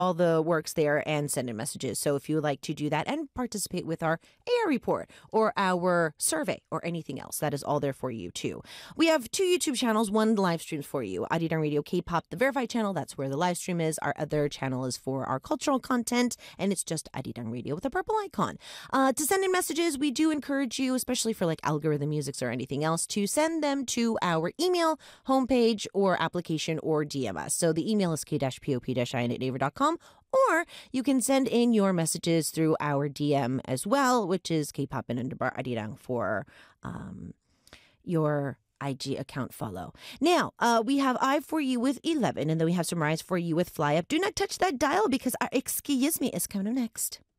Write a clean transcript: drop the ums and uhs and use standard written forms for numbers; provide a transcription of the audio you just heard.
all the works there and send in messages. So if you would like to do that and participate with our AR report or our survey or anything else, that is all there for you too. We have 2 YouTube channels, one live streams for you. Arirang Radio K-pop, the verified channel, that's where the live stream is. Our other channel is for our cultural content, and it's just Arirang Radio with a purple icon. To send in messages, we do encourage you, especially for like algorithm musics or anything else, to send them to our email, homepage, or application, or DM us. So the email is k-pop-in@naver.com, or you can send in your messages through our DM as well, which is kpopin_arirang for your IG account follow. Now, we have I for you with 11, and then we have Summarize for you with Fly Up. Do not touch that dial because our Excuse Me is coming up next.